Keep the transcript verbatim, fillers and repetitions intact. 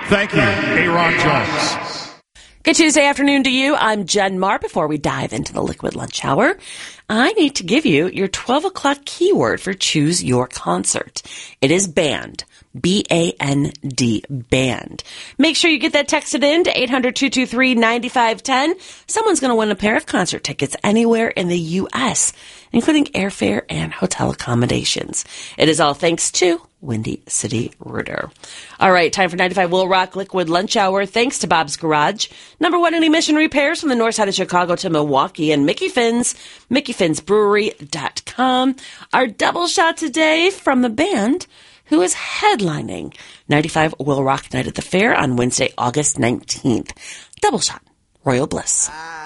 Thank you, Aaron Jones. Good Tuesday afternoon to you. I'm Jen Marr. Before we dive into the Liquid Lunch Hour, I need to give you your twelve o'clock keyword for Choose Your Concert. It is band. B A N D, band. Make sure you get that texted in to eight hundred, two two three, nine five one zero. Someone's going to win a pair of concert tickets anywhere in the U S, including airfare and hotel accommodations. It is all thanks to Windy City Rooter. All right, time for ninety-five Will Rock Liquid Lunch Hour. Thanks to Bob's Garage, number one in emission repairs from the north side of Chicago to Milwaukee, and Mickey Finn's, mickey fins brewery dot com. Our double shot today from the band who is headlining ninety-five Will Rock Night at the Fair on Wednesday, August nineteenth. Double shot, Royal Bliss. Ah.